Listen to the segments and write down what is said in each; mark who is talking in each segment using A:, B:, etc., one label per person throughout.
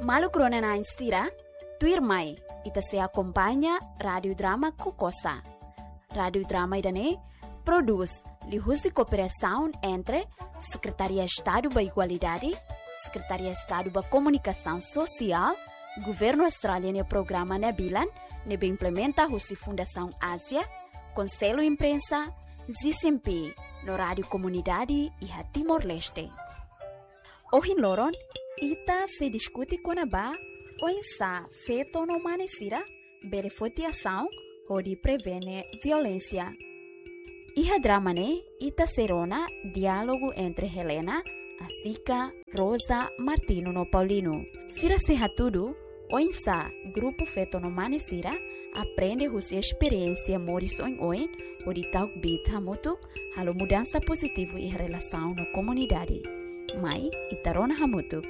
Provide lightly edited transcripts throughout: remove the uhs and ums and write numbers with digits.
A: Malu krona na instira, tuir mai, ita se acompanha Radio Drama Kokosa. Radio Drama idane produz lihusi cooperação entre Secretaria de Estado da Igualdade, Secretaria de Estado da Comunicação Social, Governo Australiano e Programa Nebilan, nebe implementa a Fundação Ásia, Conselho Imprensa, ZCMP, no Rádio Comunidade e a Timor-Leste. Hoje, Loron, ita se discute com a Ba, ou está feito no manesira, beneficiação, ou de prevenir violência. E a drama, né, ita serona diálogo entre Helena, Asica, Rosa, Martino no Paulino. Sira serra tudo, ou está grupo feito no manesira, aprende a sua experiência morison oin, ou de tal bit hamutuk, halo mudança positiva em relação na comunidade. Mai, itarona hamutuk.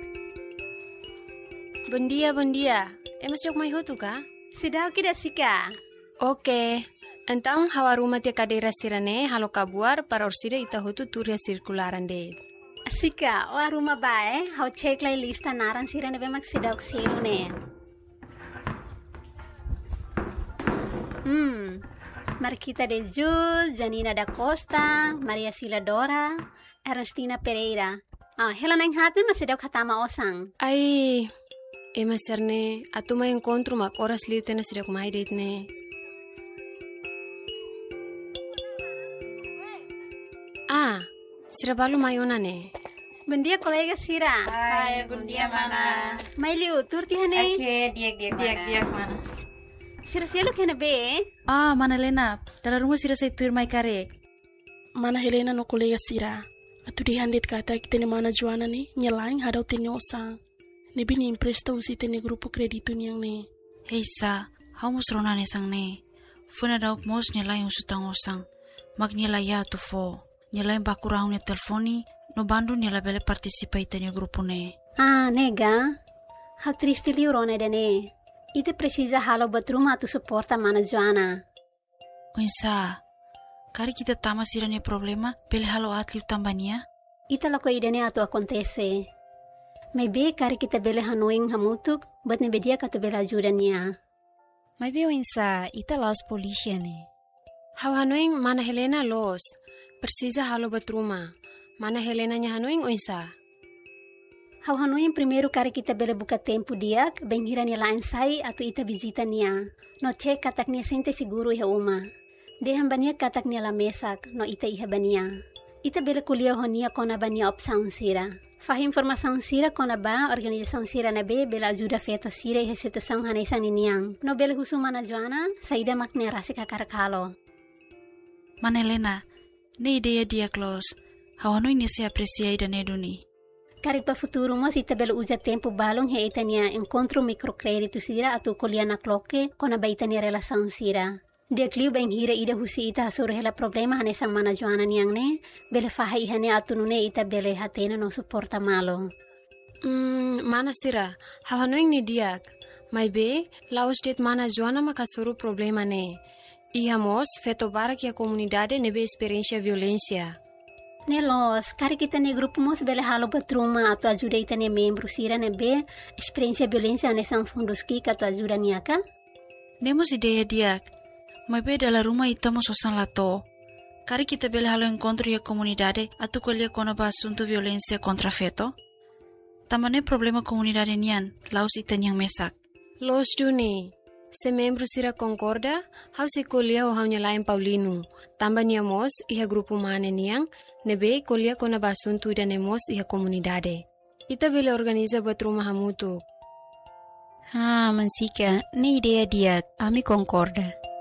B: Bom dia. Emas jog mai hotu ka?
C: Sudah kita sika.
B: Oke. Então, hawaruma tia cadeira sirane halo kabuar para orsida ita hotu turia circularan de.
C: Sika, o aruma bae, hau cek lai lista naran sirane bemak sidak selo ne. Marquita de Jul, Janina da Costa, Maria Sila Dora, Ernestina Pereira. Helena yang hati masih dak hatama osang.
B: Ai, emas serne, atuma encontro mak oras liu tena sidak mai date ne. Sira balu mayona ne.
C: Bom dia, colega Sira.
D: Hai, bom dia, mana.
C: Mai liu, turti hane.
D: Oke, diak mana.
C: Sira selo kena be.
E: Mana Helena, dalam rumah Sira saya tuir mai karek.
F: Mana Helena no colega Sira. Atu di handit kata kita ni mana Joana ni nyelaing hadau tini osang. Nebi ni impresta usi tini grupo kreditu niang ni.
E: Hei sa, hau musrona ne sang ne. Funa dauk mos nyelaing usutang osang. Mag nyelai ya tu fo. Nyelaing bakurang ne telefoni. No bandu nyela bele partisipa itani grupo ne.
C: Nega. Hau triste liurone de ne. Ite precisa halo batruma tu suporta mana Joana.
E: Oinsa, kari kita tama Sira ne problema, bele halo atliu tambania?
C: Ita lako idene atu acontece. Maybe kari kita bele hanoing hamutuk, but ne bedia katu bele ajuda niya.
G: Maybe oinsa, ita laos polisia ne.
B: Hau hanoing mana Helena los, precisa halo batruma. Mana Helena nya hanoing oinsa?
C: Hau hanoing primeiro kari kita bele buka tempo diak, benghira niya lain sai atu ita visita niya. No cek katak niya sente siguro iha uma. Dehan bania katak niya la mesak, no ita iha bania. Ita bele kuliah honia kona bania opsaun Sira. Fah informação Sira kona ba, organização Sira na be, bela ajuda feto Sira iha situação hanesan niniang. No bele husu mana Joana, saida makne rasi kakarakalo.
E: Mana Helena, ne ideia dia close. Hau hanoing ne se aprecia ida ne duni.
C: Kari pa futuro mo si tabela uja tempo balong he itania encontro microcredito Sira atu koliana kloke kona ba itania relação Sira. Dia kliu bang hira ida husi ita hasur hela problema hane sang mana Joana niang ne bele faha ihane atu nune ita bele hatena no suporta malo.
B: Mana Sira, hau hanoing ni diak. Mai be, laos det mana Joana makasuru problema ne. Ihamos feto barak ya comunidade nebe experiência violência.
C: Nelos, kari kita ne grupo mos bele halo batruma atu ajuda ita ne membro Sira nebe experiência violência hane sang fundos ki atu ajuda niaka.
E: Nemos ideia diak. Mai be dalam rumah ita mo sosan lato. Kari kita bele halo encontro ya comunidade atu kolia kona ba asunto violência contra feto. Tamane problema comunidade nian, laos ita niang mesak.
B: Los duni. Se membro Sira concorda, hau se kolia o hau nyalain Paulino. Tamba niamos iha grupo mane niang, nebe kolia kona ba asunto ida nemos iha comunidade. Ita bele organiza batruma hamutu.
G: Mansika, ne ideia dia, ami concorda.